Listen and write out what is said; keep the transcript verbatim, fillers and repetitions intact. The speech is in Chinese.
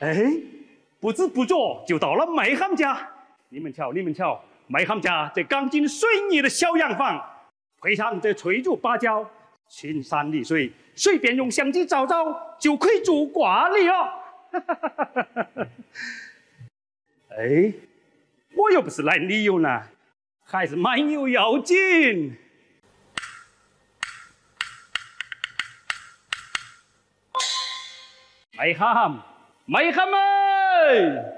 哎，不知不觉就到了麦行家。你们瞧，你们瞧，麦行家这钢筋水泥的小洋房，配上这翠竹芭蕉、青山绿水，随便用相机照照就可以住挂里哦。哎，我又不是来旅游呢，还是买牛要紧。麦行，麦行们！